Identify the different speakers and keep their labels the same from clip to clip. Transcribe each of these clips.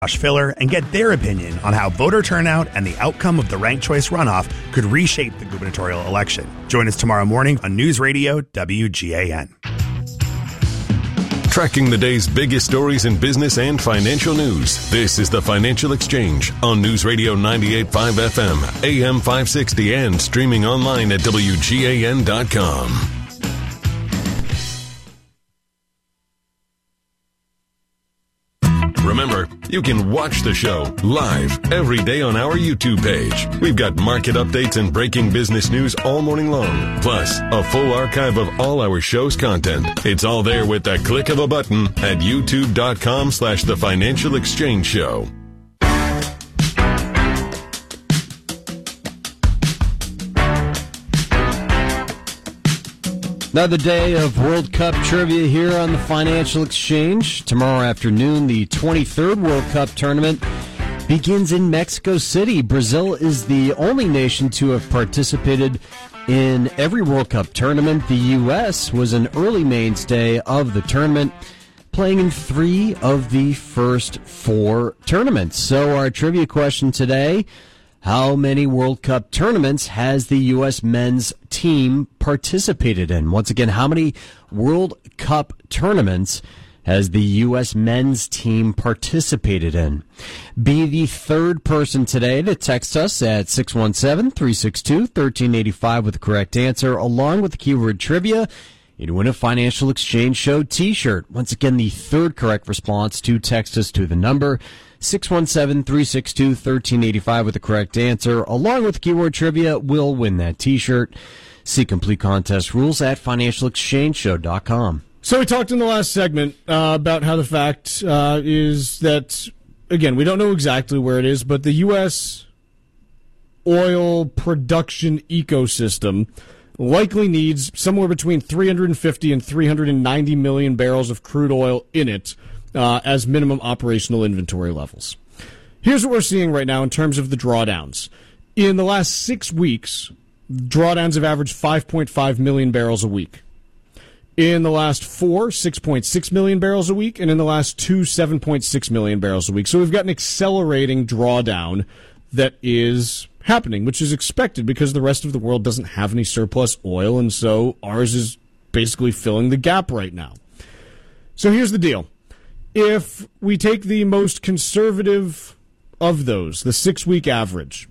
Speaker 1: Filler and get their opinion on how voter turnout and the outcome of the ranked choice runoff could reshape the gubernatorial election. Join us tomorrow morning on News Radio WGAN.
Speaker 2: Tracking the day's biggest stories in business and financial news. This is the Financial Exchange on News Radio 98.5 FM, AM 560, and streaming online at WGAN.com. Remember, you can watch the show live every day on our YouTube page. We've got market updates and breaking business news all morning long, plus a full archive of all our show's content. It's all there with the click of a button at youtube.com/The Financial Exchange Show.
Speaker 3: Another day of World Cup trivia here on the Financial Exchange. Tomorrow afternoon, the 23rd World Cup tournament begins in Mexico City. Brazil is the only nation to have participated in every World Cup tournament. The U.S. was an early mainstay of the tournament, playing in 3 of the first 4 tournaments. So our trivia question today: how many World Cup tournaments has the U.S. men's team participated in? Once again, how many World Cup tournaments has the U.S. men's team participated in? Be the third person today to text us at 617-362-1385 with the correct answer, along with the keyword trivia. You'd win a Financial Exchange Show t-shirt. Once again, the third correct response to text us to the number 617-362-1385 with the correct answer, along with keyword trivia, will win that t-shirt. See complete contest rules at financialexchangeshow.com.
Speaker 4: So we talked in the last segment about how the fact is that, again, we don't know exactly where it is, but the U.S. oil production ecosystem likely needs somewhere between 350 and 390 million barrels of crude oil in it as minimum operational inventory levels. Here's what we're seeing right now in terms of the drawdowns. In the last 6 weeks, drawdowns have averaged 5.5 million barrels a week. In the last 4, 6.6 million barrels a week, and in the last 2, 7.6 million barrels a week. So we've got an accelerating drawdown that is happening, which is expected because the rest of the world doesn't have any surplus oil, and so ours is basically filling the gap right now. So here's the deal. If we take the most conservative of those, the 6-week average,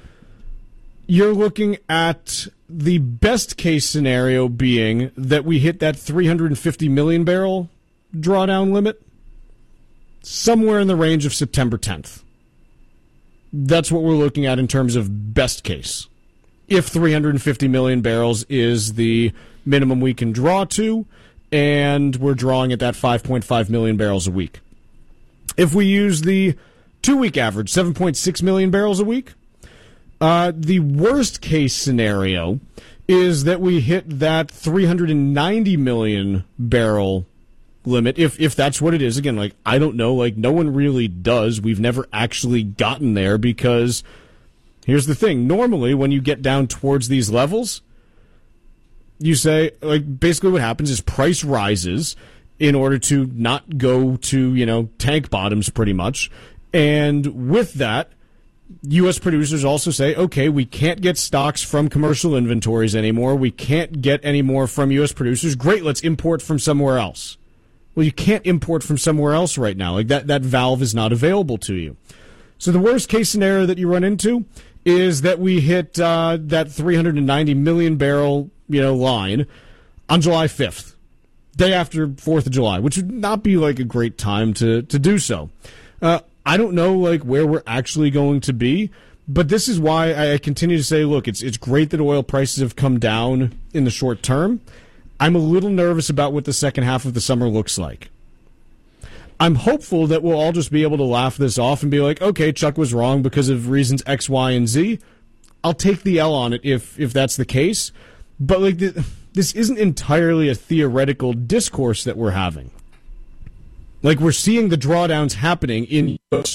Speaker 4: you're looking at the best case scenario being that we hit that 350 million barrel drawdown limit somewhere in the range of September 10th. That's what we're looking at in terms of best case. If 350 million barrels is the minimum we can draw to, and we're drawing at that 5.5 million barrels a week. If we use the 2-week average, 7.6 million barrels a week, the worst case scenario is that we hit that 390 million barrel limit, if that's what it is. Again, like, I don't know, like, no one really does. We've never actually gotten there because here's the thing. Normally, when you get down towards these levels, you say, like, basically what happens is price rises in order to not go to, tank bottoms pretty much. And with that, U.S. producers also say, okay, we can't get stocks from commercial inventories anymore. We can't get any more from U.S. producers. Great, let's import from somewhere else. Well, you can't import from somewhere else right now. Like, that valve is not available to you. So the worst case scenario that you run into is that we hit that 390 million barrel line on July 5th, day after 4th of July, which would not be like a great time to do so. I don't know like where we're actually going to be, but this is why I continue to say, look, it's great that oil prices have come down in the short term. I'm a little nervous about what the second half of the summer looks like. I'm hopeful that we'll all just be able to laugh this off and be like, okay, Chuck was wrong because of reasons X, Y, and Z. I'll take the L on it if that's the case. But like this isn't entirely a theoretical discourse that we're having. Like, we're seeing the drawdowns happening in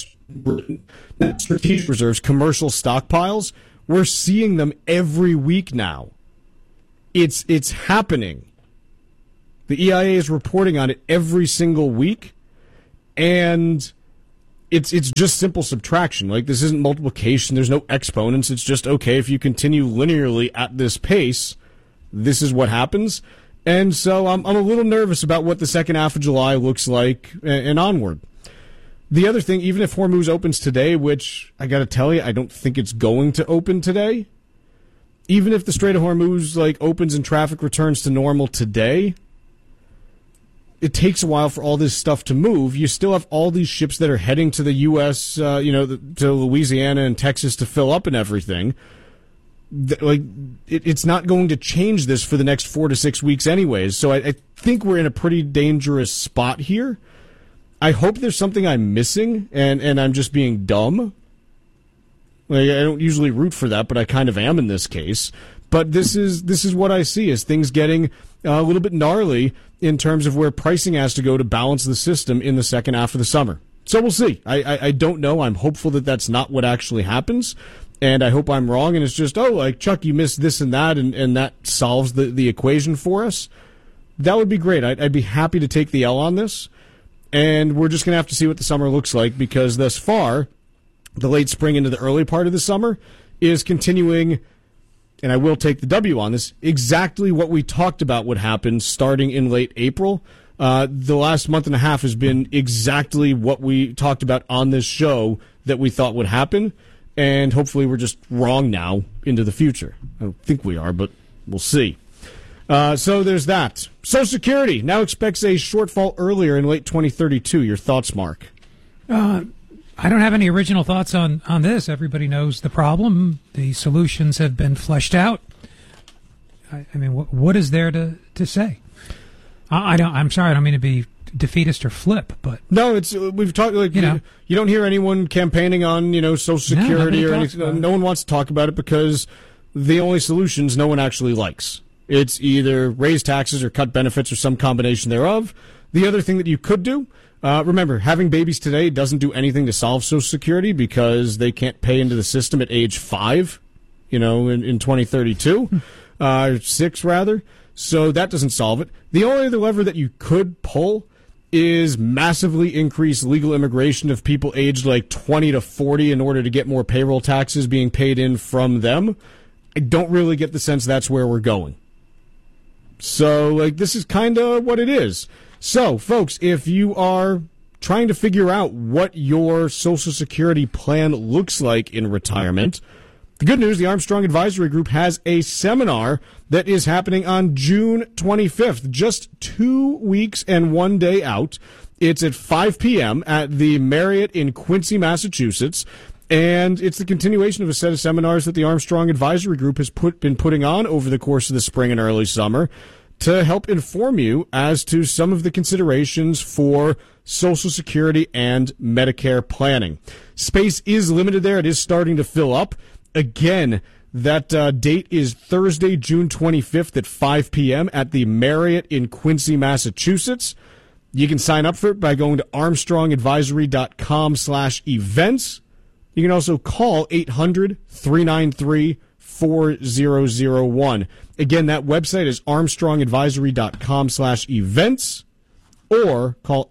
Speaker 4: strategic reserves, commercial stockpiles. We're seeing them every week now. It's happening. The EIA is reporting on it every single week, and it's just simple subtraction. Like, this isn't multiplication. There's no exponents. It's just, okay, if you continue linearly at this pace, this is what happens. And so I'm a little nervous about what the second half of July looks like and onward. The other thing, even if Hormuz opens today, which I got to tell you, I don't think it's going to open today, even if the Strait of Hormuz opens and traffic returns to normal today, it takes a while for all this stuff to move. You still have all these ships that are heading to the U.S., to Louisiana and Texas to fill up and everything. It's not going to change this for the next 4 to 6 weeks anyways. So I think we're in a pretty dangerous spot here. I hope there's something I'm missing and I'm just being dumb. I don't usually root for that, but I kind of am in this case. But this is what I see as things getting a little bit gnarly in terms of where pricing has to go to balance the system in the second half of the summer. So we'll see. I don't know. I'm hopeful that that's not what actually happens. And I hope I'm wrong, and it's just, Chuck, you missed this and that, and that solves the equation for us. That would be great. I'd be happy to take the L on this. And we're just going to have to see what the summer looks like, because thus far, the late spring into the early part of the summer is continuing, and I will take the W on this, exactly what we talked about would happen starting in late April. The last month and a half has been exactly what we talked about on this show that we thought would happen, and hopefully we're just wrong now into the future. I don't think we are, but we'll see. So there's that. Social Security now expects a shortfall earlier in late 2032. Your thoughts, Mark?
Speaker 5: I don't have any original thoughts on this. Everybody knows the problem. The solutions have been fleshed out. I mean, what is there to say? I'm sorry. I don't mean to be defeatist or flip, but
Speaker 4: no, we've talked you don't hear anyone campaigning on Social Security or anything. No one wants to talk about it because the only solutions no one actually likes. It's either raise taxes or cut benefits or some combination thereof. The other thing that you could do, remember, having babies today doesn't do anything to solve Social Security because they can't pay into the system at age 5, in 2032, 6 rather. So that doesn't solve it. The only other lever that you could pull is massively increase legal immigration of people aged 20 to 40 in order to get more payroll taxes being paid in from them. I don't really get the sense that's where we're going. So, this is kind of what it is. So, folks, if you are trying to figure out what your Social Security plan looks like in retirement, the good news, the Armstrong Advisory Group has a seminar that is happening on June 25th, just 2 weeks and 1 day out. It's at 5 p.m. at the Marriott in Quincy, Massachusetts. And it's the continuation of a set of seminars that the Armstrong Advisory Group has been putting on over the course of the spring and early summer to help inform you as to some of the considerations for Social Security and Medicare planning. Space is limited there. It is starting to fill up. Again, that date is Thursday, June 25th at 5 p.m. at the Marriott in Quincy, Massachusetts. You can sign up for it by going to armstrongadvisory.com/events. You can also call 800-393-4001. Again, that website is armstrongadvisory.com/events or call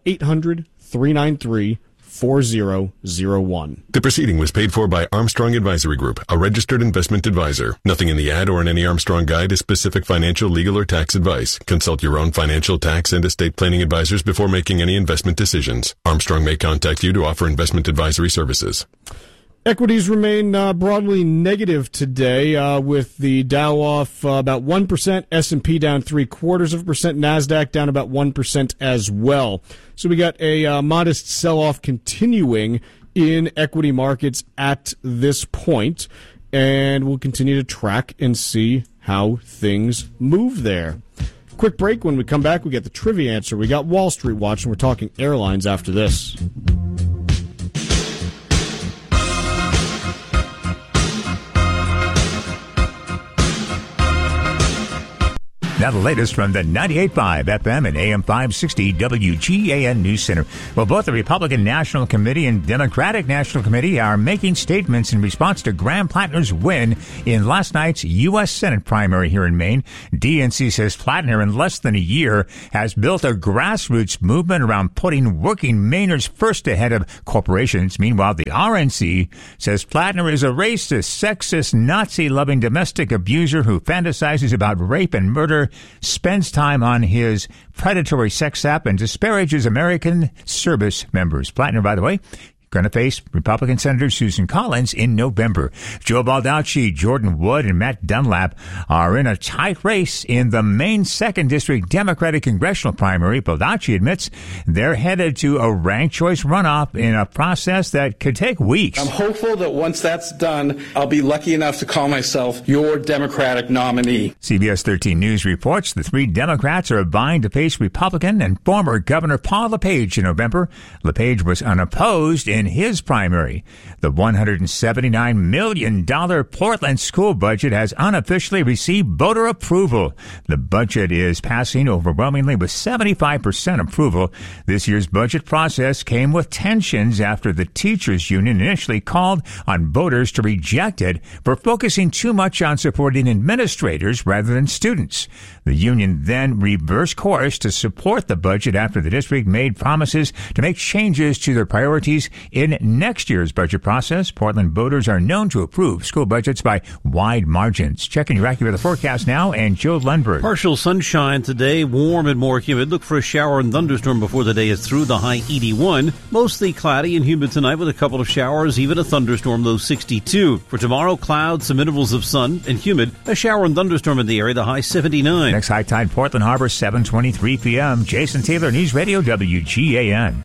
Speaker 4: 800-393-4001.
Speaker 2: The proceeding was paid for by Armstrong Advisory Group, a registered investment advisor. Nothing in the ad or in any Armstrong guide is specific financial, legal, or tax advice. Consult your own financial, tax, and estate planning advisors before making any investment decisions. Armstrong may contact you to offer investment advisory services.
Speaker 4: Equities remain broadly negative today, with the Dow off about 1%, S&P down 0.75%, NASDAQ down about 1% as well. So we got a modest sell-off continuing in equity markets at this point, and we'll continue to track and see how things move there. Quick break. When we come back, we get the trivia answer. We got Wall Street Watch, and we're talking airlines after this.
Speaker 6: Now the latest from the 98.5 FM and AM 560 WGAN News Center. Well, both the Republican National Committee and Democratic National Committee are making statements in response to Graham Plattner's win in last night's U.S. Senate primary here in Maine. DNC says Plattner, in less than a year, has built a grassroots movement around putting working Mainers first ahead of corporations. Meanwhile, the RNC says Plattner is a racist, sexist, Nazi-loving domestic abuser who fantasizes about rape and murder, spends time on his predatory sex app, and disparages American service members. Plattner, by the way, going to face Republican Senator Susan Collins in November. Joe Baldacci, Jordan Wood, and Matt Dunlap are in a tight race in the Maine 2nd District Democratic Congressional primary. Baldacci admits they're headed to a ranked choice runoff in a process that could take weeks.
Speaker 7: I'm hopeful that once that's done, I'll be lucky enough to call myself your Democratic nominee.
Speaker 6: CBS 13 News reports the three Democrats are vying to face Republican and former Governor Paul LePage in November. LePage was unopposed in his primary. The $179 million Portland school budget has unofficially received voter approval. The budget is passing overwhelmingly with 75% approval. This year's budget process came with tensions after the teachers union initially called on voters to reject it for focusing too much on supporting administrators rather than students. The union then reversed course to support the budget after the district made promises to make changes to their priorities in next year's budget process. Portland voters are known to approve school budgets by wide margins. Checking your AccuWeather forecast now, and Joe Lundberg.
Speaker 8: Partial sunshine today, warm and more humid. Look for a shower and thunderstorm before the day is through, the high 81. Mostly cloudy and humid tonight with a couple of showers, even a thunderstorm, low 62. For tomorrow, clouds, some intervals of sun and humid. A shower and thunderstorm in the area, the high 79.
Speaker 6: Next high tide, Portland Harbor, 7:23 p.m. Jason Taylor, News Radio WGAN.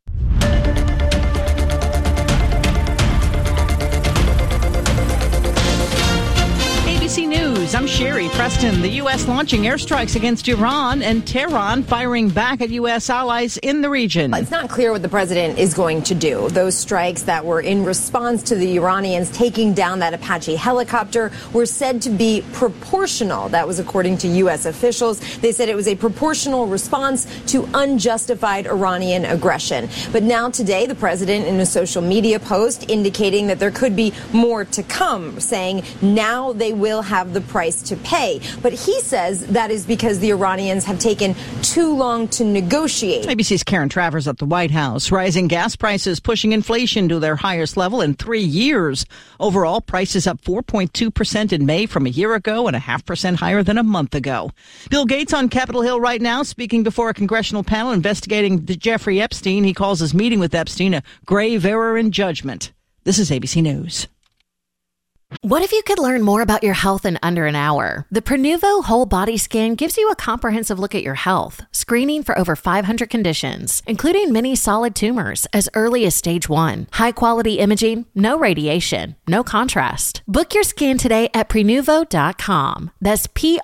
Speaker 9: I'm Sherry Preston. The U.S. launching airstrikes against Iran and Tehran firing back at U.S. allies in the region.
Speaker 10: It's not clear what the president is going to do. Those strikes that were in response to the Iranians taking down that Apache helicopter were said to be proportional. That was according to U.S. officials. They said it was a proportional response to unjustified Iranian aggression. But now today, the president in a social media post indicating that there could be more to come, saying now they will have the price to pay. But he says that is because the Iranians have taken too long to negotiate.
Speaker 9: ABC's Karen Travers at the White House. Rising gas prices pushing inflation to their highest level in 3 years. Overall, prices up 4.2% in May from a year ago and 0.5% higher than a month ago. Bill Gates on Capitol Hill right now speaking before a congressional panel investigating Jeffrey Epstein. He calls his meeting with Epstein a grave error in judgment. This is ABC News.
Speaker 11: What if you could learn more about your health in under an hour? The Prenuvo Whole Body Scan gives you a comprehensive look at your health, screening for over 500 conditions, including many solid tumors as early as stage 1. High-quality imaging, no radiation, no contrast. Book your scan today at Prenuvo.com. That's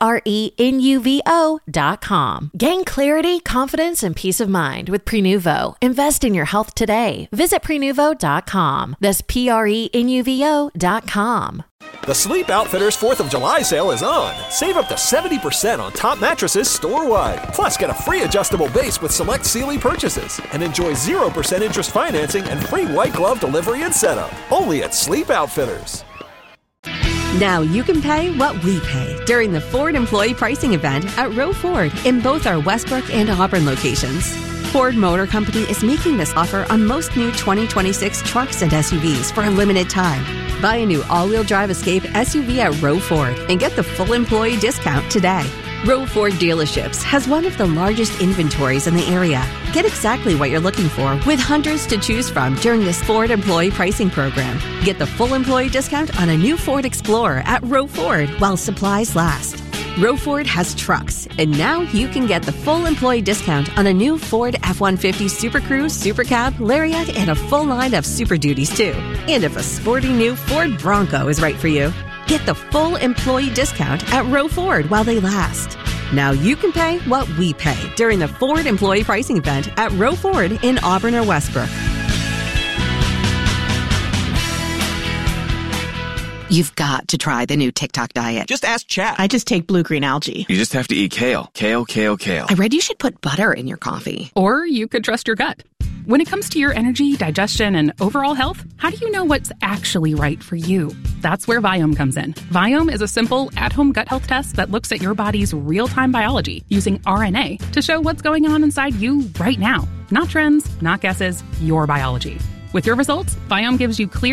Speaker 11: Prenuvo.com. Gain clarity, confidence, and peace of mind with Prenuvo. Invest in your health today. Visit Prenuvo.com. That's Prenuvo.com.
Speaker 12: The Sleep Outfitters 4th of July sale is on. Save up to 70% on top mattresses store-wide. Plus, get a free adjustable base with select Sealy purchases. And enjoy 0% interest financing and free white glove delivery and setup. Only at Sleep Outfitters.
Speaker 13: Now you can pay what we pay during the Ford Employee Pricing Event at Row Ford in both our Westbrook and Auburn locations. Ford Motor Company is making this offer on most new 2026 trucks and SUVs for a limited time. Buy a new all-wheel drive Escape SUV at Row Ford and get the full employee discount today. Row Ford Dealerships has one of the largest inventories in the area. Get exactly what you're looking for with hundreds to choose from during this Ford Employee Pricing Program. Get the full employee discount on a new Ford Explorer at Row Ford while supplies last. Row Ford has trucks, and now you can get the full employee discount on a new Ford F-150 Super Cruise, Super Cab, Lariat, and a full line of Super Duties, too. And if a sporty new Ford Bronco is right for you, get the full employee discount at Row Ford while they last. Now you can pay what we pay during the Ford Employee Pricing Event at Row Ford in Auburn or Westbrook.
Speaker 14: You've got to try the new TikTok diet.
Speaker 15: Just ask Chat.
Speaker 16: I just take blue-green algae.
Speaker 15: You just have to eat kale. Kale, kale, kale.
Speaker 14: I read you should put butter in your coffee.
Speaker 17: Or you could trust your gut. When it comes to your energy, digestion, and overall health, how do you know what's actually right for you? That's where Viome comes in. Viome is a simple, at-home gut health test that looks at your body's real-time biology using RNA to show what's going on inside you right now. Not trends, not guesses, your biology. With your results, Viome gives you clear